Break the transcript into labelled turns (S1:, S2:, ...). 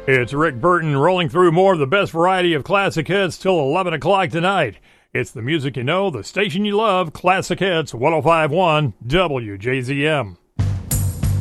S1: It's Rick Burton rolling through more of the best variety of classic hits till 11 o'clock tonight. It's the music you know, the station you love, Classic Hits 105.1 WJZM.